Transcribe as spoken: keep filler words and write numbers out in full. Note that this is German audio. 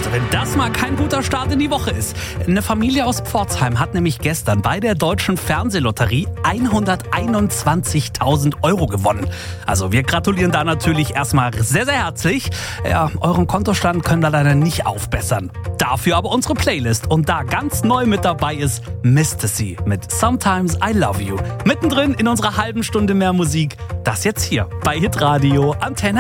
Also wenn das mal kein guter Start in die Woche ist. Eine Familie aus Pforzheim hat nämlich gestern bei der Deutschen Fernsehlotterie hunderteinundzwanzigtausend Euro gewonnen. Also wir gratulieren da natürlich erstmal sehr, sehr herzlich. Ja, euren Kontostand können wir leider nicht aufbessern. Dafür aber unsere Playlist. Und da ganz neu mit dabei ist Mistasy mit Sometimes I Love You. Mittendrin in unserer halben Stunde mehr Musik. Das jetzt hier bei Hitradio Antenne